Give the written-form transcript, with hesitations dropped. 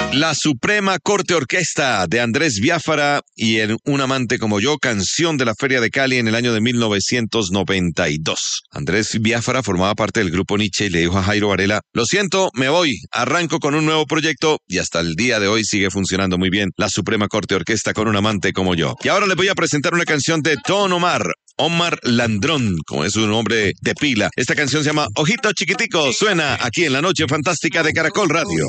La Suprema Corte Orquesta de Andrés Biafara y en Un amante como yo, canción de la Feria de Cali en el año de 1992. Andrés Biafara formaba parte del grupo Nietzsche y le dijo a Jairo Varela: lo siento, me voy, arranco con un nuevo proyecto, y hasta el día de hoy sigue funcionando muy bien la Suprema Corte Orquesta con Un amante como yo. Y ahora les voy a presentar una canción de Don Omar Landrón, como es su nombre de pila. Esta canción se llama Ojito Chiquitico, suena aquí en la Noche Fantástica de Caracol Radio.